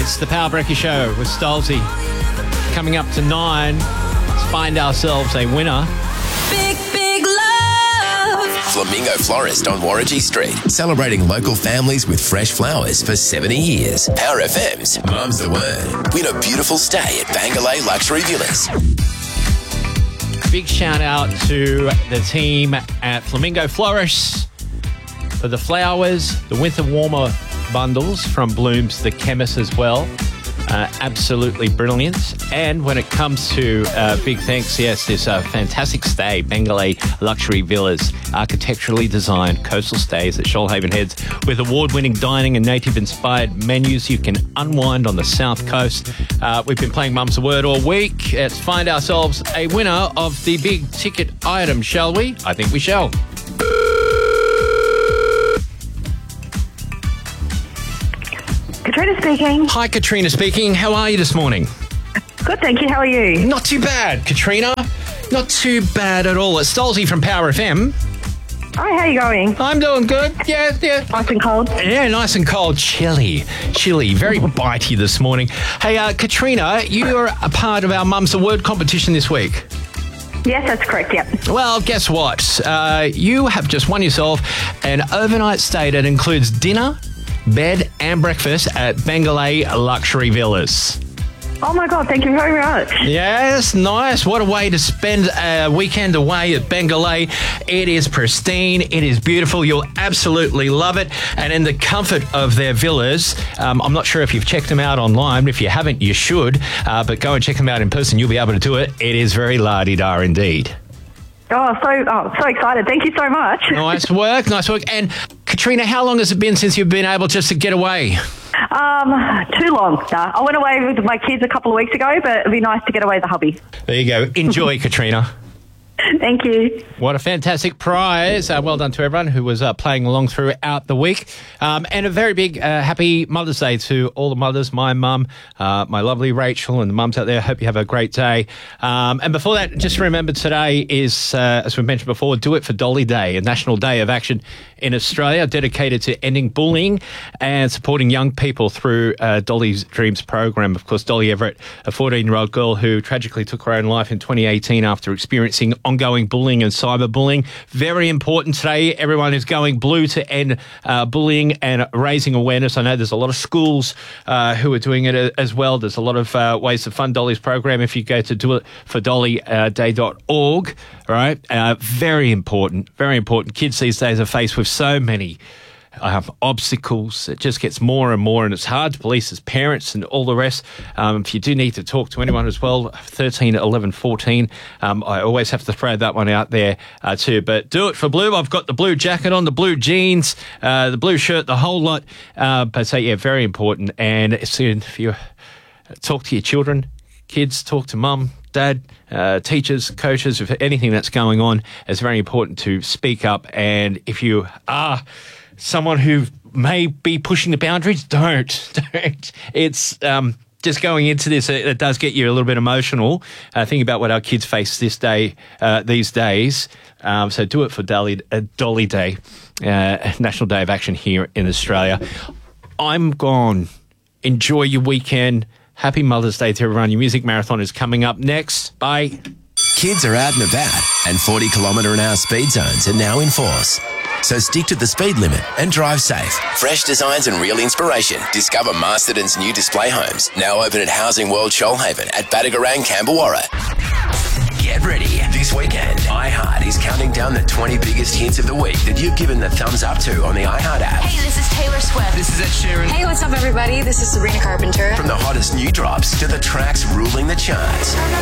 It's the Power Breaker Show with Stolzy. Coming up to 9, let's find ourselves a winner. Big love. Flamingo Florist on Warrangy Street, celebrating local families with fresh flowers for 70 years. Power FM's Mum's the Word. Win a beautiful stay at Bangalay Luxury Villas. Big shout out to the team at Flamingo Florist for the flowers, the winter warmer bundles from Blooms the Chemist as well. Absolutely brilliant. And when it comes to big thanks, yes, this fantastic stay, Bangalay Luxury Villas, architecturally designed coastal stays at Shoalhaven Heads with award-winning dining and native-inspired menus. You can unwind on the south coast. We've been playing Mum's the Word all week. Let's find ourselves a winner of the big ticket item, shall we? I think we shall. Katrina speaking. Hi, Katrina speaking. How are you this morning? Good, thank you. How are you? Not too bad, Katrina. Not too bad at all. It's Stolzy from Power FM. Hi, how are you going? I'm doing good. Yeah. Nice and cold? Yeah, nice and cold. Chilly. Very bitey this morning. Hey, Katrina, you're a part of our Mum's the Word competition this week. Yes, that's correct, yep. Well, guess what? You have just won yourself an overnight stay that includes dinner, bed and breakfast at Bangalay Luxury Villas. Oh my God, thank you very much. Yes, nice. What a way to spend a weekend away at Bangalay. It is pristine. It is beautiful. You'll absolutely love it. And in the comfort of their villas, I'm not sure if you've checked them out online. If you haven't, you should. But go and check them out in person. You'll be able to do it. It is very la-di-da indeed. So excited. Thank you so much. Nice work. And Katrina, how long has it been since you've been able just to get away? Too long. I went away with my kids a couple of weeks ago, but it'd be nice to get away with the hubby. There you go. Enjoy, Katrina. Thank you. What a fantastic prize. Well done to everyone who was playing along throughout the week. And a very big happy Mother's Day to all the mothers, my mum, my lovely Rachel and the mums out there. Hope you have a great day. And before that, just remember today is, as we mentioned before, Do It for Dolly Day, a national day of action in Australia dedicated to ending bullying and supporting young people through Dolly's Dreams program. Of course, Dolly Everett, a 14-year-old girl who tragically took her own life in 2018 after experiencing ongoing bullying and cyberbullying. Very important today. Everyone is going blue to end bullying and raising awareness. I know there's a lot of schools who are doing it as well. There's a lot of ways to fund Dolly's program if you go to doitfordollyday.org. All right. Very important. Kids these days are faced with so many obstacles. It just gets more and more, and it's hard to police as parents and all the rest. If you do need to talk to anyone as well, 13, 11, 14, I always have to throw that one out there too. But do it for blue. I've got the blue jacket on, the blue jeans, the blue shirt, the whole lot. But so, yeah, very important. And soon, if you talk to your children, kids, talk to mum, dad, teachers, coaches, if anything that's going on, it's very important to speak up. And if you are someone who may be pushing the boundaries, don't. It's just going into this, it does get you a little bit emotional. Think about what our kids face these days. So do it for Dolly Day, National Day of Action here in Australia. I'm gone. Enjoy your weekend. Happy Mother's Day to everyone. Your music marathon is coming up next. Bye. Kids are out and about, and 40km/h speed zones are now in force. So stick to the speed limit and drive safe. Fresh designs and real inspiration. Discover Masterton's new display homes, now open at Housing World Shoalhaven at Badagarang, Cambawarra. Get ready. This weekend, iHeart is counting down the 20 biggest hits of the week that you've given the thumbs up to on the iHeart app. Hey, this is Taylor Swift. This is Ed Sheeran. Hey, what's up, everybody? This is Sabrina Carpenter. From the hottest new drops to the tracks ruling the charts.